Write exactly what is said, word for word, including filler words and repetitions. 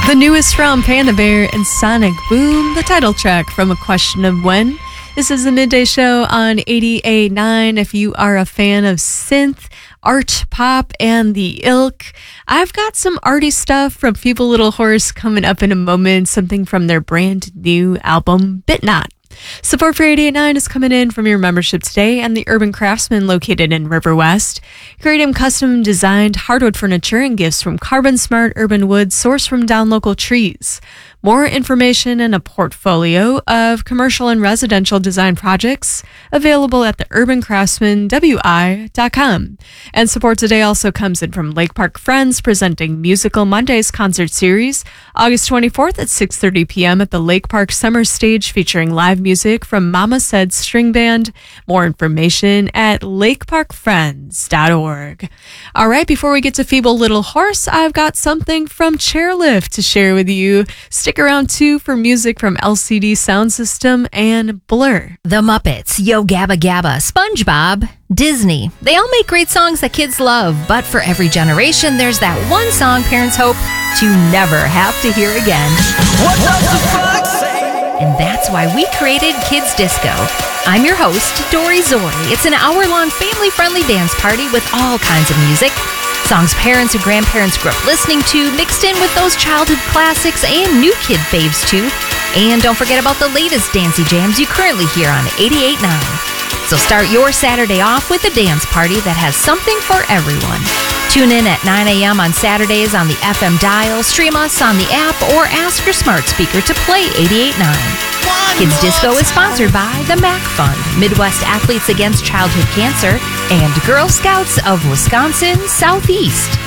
The newest from Panda Bear and Sonic Boom, the title track from A Question of When. This is the Midday Show on eighty-eight point nine. If you are a fan of synth, art, pop, and the ilk, I've got some arty stuff from Feeble Little Horse coming up in a moment, something from their brand new album, Bitnot. Support for eighty-eight point nine is coming in from your membership today and the Urban Craftsman located in River West. Creating custom designed hardwood furniture and gifts from Carbon Smart Urban Wood sourced from down local trees. More information and a portfolio of commercial and residential design projects available at the urban craftsman w i dot com. And support today also comes in from Lake Park Friends presenting Musical Mondays concert series August twenty-fourth at six thirty p.m. at the Lake Park Summer Stage featuring live music from Mama Said String Band. More information at lake park friends dot org. All right, before we get to Feeble Little Horse, I've got something from Chairlift to share with you. Stick around too for music from L C D Sound System and Blur. The Muppets, Yo Gabba Gabba, SpongeBob, Disney. They all make great songs that kids love, but for every generation, there's that one song parents hope to never have to hear again. What does the fox say? And that's why we created Kids Disco. I'm your host, Dory Zori. It's an hour-long family-friendly dance party with all kinds of music. Songs parents and grandparents grew up listening to, mixed in with those childhood classics and new kid faves too. And don't forget about the latest dancey jams you currently hear on eighty-eight point nine. So start your Saturday off with a dance party that has something for everyone. Tune in at nine a.m. on Saturdays on the F M dial, stream us on the app, or ask your smart speaker to play eighty-eight point nine. Kids Disco is sponsored by the M A C Fund, Midwest Athletes Against Childhood Cancer, and Girl Scouts of Wisconsin Southeast.